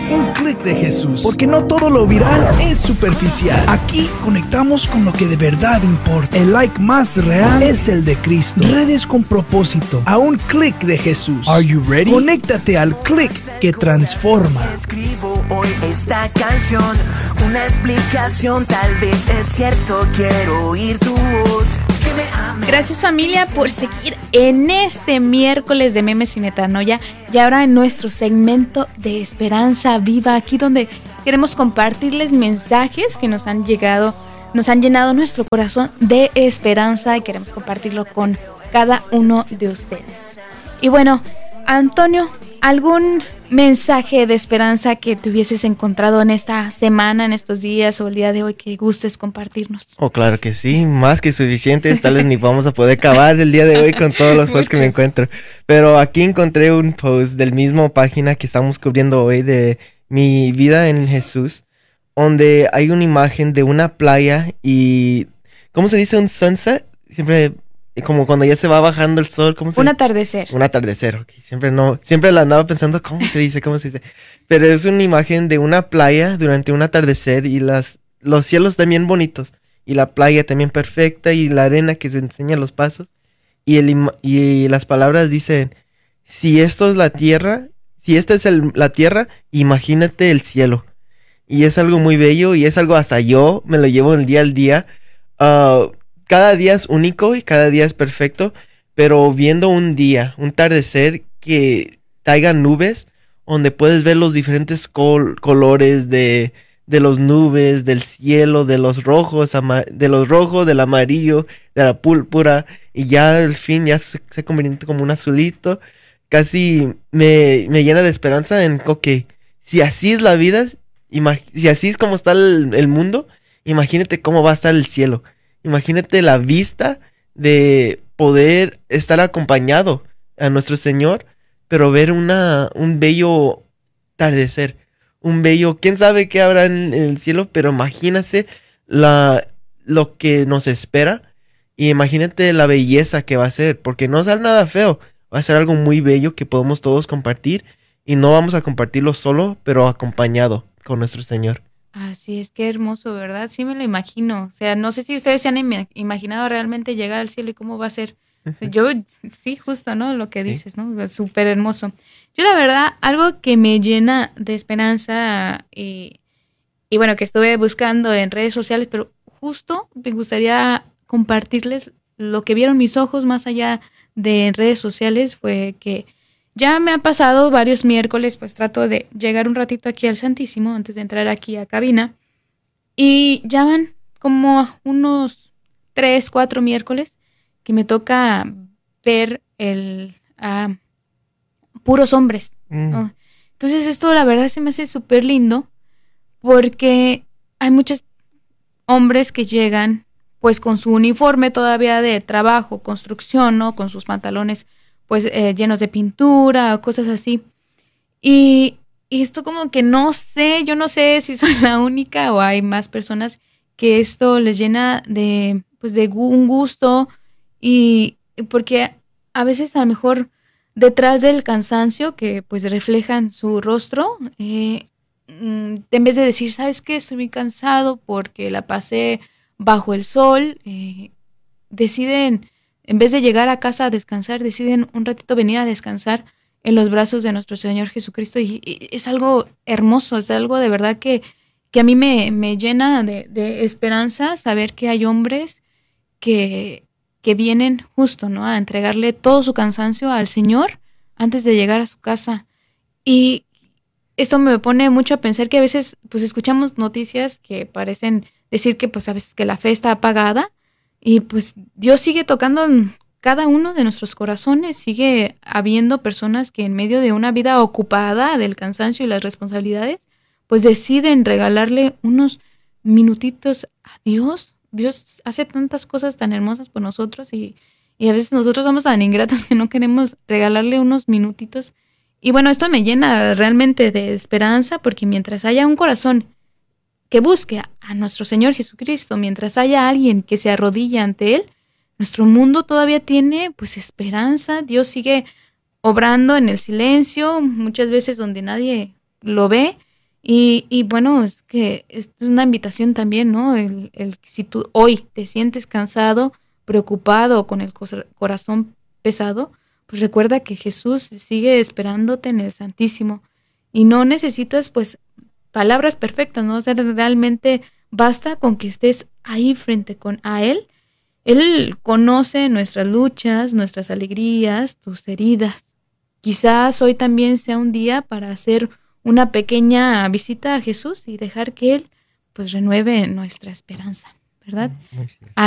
un clic de Jesús, porque no todo lo viral es superficial. Aquí conectamos con lo que de verdad importa. El like más real es el de Cristo. Redes con propósito, a un clic de Jesús. Are you ready? Conéctate al clic que transforma. Escribo hoy esta canción, una explicación, tal vez es cierto, quiero oír tu voz. Gracias, familia, por seguir en este miércoles de memes y metanoia, y ahora en nuestro segmento de Esperanza Viva, aquí donde queremos compartirles mensajes que nos han llegado, nos han llenado nuestro corazón de esperanza y queremos compartirlo con cada uno de ustedes. Y bueno, Antonio, ¿algún mensaje de esperanza que te hubieses encontrado en esta semana, en estos días o el día de hoy que gustes compartirnos? Oh, claro que sí, más que suficientes, tal vez ni vamos a poder acabar el día de hoy con todos los posts que me encuentro. Pero aquí encontré un post del mismo página que estamos cubriendo hoy de mi vida en Jesús, donde hay una imagen de una playa y, ¿cómo se dice? Un sunset, siempre... como cuando ya se va bajando el sol, ¿cómo se dice? Un atardecer. Un atardecer, ok. Siempre la andaba pensando, ¿cómo se dice? Pero es una imagen de una playa durante un atardecer y los cielos también bonitos. Y la playa también perfecta y la arena que se enseña los pasos. Y las palabras dicen, si esto es la tierra, si esta es la tierra, imagínate el cielo. Y es algo muy bello y es algo hasta yo me lo llevo el día al día. Cada día es único y cada día es perfecto, pero viendo un atardecer que traiga nubes, donde puedes ver los diferentes colores de los nubes, del cielo, de los rojos, del amarillo, de la púrpura, y ya al fin ya se convierte como un azulito, casi me llena de esperanza en, ok, si así es la vida, si así es como está el mundo, imagínate cómo va a estar el cielo. Imagínate la vista de poder estar acompañado a nuestro Señor, pero ver un bello atardecer, quién sabe qué habrá en el cielo, pero imagínate lo que nos espera y imagínate la belleza que va a ser, porque no va a ser nada feo, va a ser algo muy bello que podemos todos compartir y no vamos a compartirlo solo, pero acompañado con nuestro Señor. Así es, qué hermoso, ¿verdad? Sí me lo imagino. O sea, no sé si ustedes se han imaginado realmente llegar al cielo y cómo va a ser. Yo, sí, justo, ¿no? Lo que dices, ¿no? Es súper hermoso. Yo, la verdad, algo que me llena de esperanza y bueno, que estuve buscando en redes sociales, pero justo me gustaría compartirles lo que vieron mis ojos más allá de redes sociales, fue que ya me ha pasado varios miércoles, pues trato de llegar un ratito aquí al Santísimo antes de entrar aquí a cabina. Y ya van como unos 3, 4 miércoles que me toca ver puros hombres, ¿no? Entonces esto la verdad se me hace súper lindo porque hay muchos hombres que llegan pues con su uniforme todavía de trabajo, construcción, ¿no? Con sus pantalones pues llenos de pintura o cosas así. Y esto como que yo no sé si soy la única o hay más personas que esto les llena de un gusto, y porque a veces a lo mejor detrás del cansancio que pues reflejan su rostro, en vez de decir, ¿sabes qué? Estoy muy cansado porque la pasé bajo el sol, deciden, en vez de llegar a casa a descansar, deciden un ratito venir a descansar en los brazos de nuestro Señor Jesucristo, y es algo hermoso, es algo de verdad que a mí me llena de esperanza saber que hay hombres que vienen justo, ¿no? A entregarle todo su cansancio al Señor antes de llegar a su casa. Y esto me pone mucho a pensar que a veces pues escuchamos noticias que parecen decir que pues a veces que la fe está apagada, y pues Dios sigue tocando en cada uno de nuestros corazones, sigue habiendo personas que en medio de una vida ocupada del cansancio y las responsabilidades, pues deciden regalarle unos minutitos a Dios. Dios hace tantas cosas tan hermosas por nosotros, y a veces nosotros somos tan ingratos que no queremos regalarle unos minutitos. Y bueno, esto me llena realmente de esperanza, porque mientras haya un corazón que busque a nuestro Señor Jesucristo, mientras haya alguien que se arrodilla ante Él, nuestro mundo todavía tiene pues esperanza. Dios sigue obrando en el silencio, muchas veces donde nadie lo ve, Y bueno, es que es una invitación también, ¿no? Si tú hoy te sientes cansado, preocupado, con el corazón pesado, pues recuerda que Jesús sigue esperándote en el Santísimo. Y no necesitas, pues, palabras perfectas, ¿no? O sea, realmente basta con que estés ahí frente a Él. Él conoce nuestras luchas, nuestras alegrías, tus heridas. Quizás hoy también sea un día para hacer una pequeña visita a Jesús y dejar que Él, pues, renueve nuestra esperanza, ¿verdad?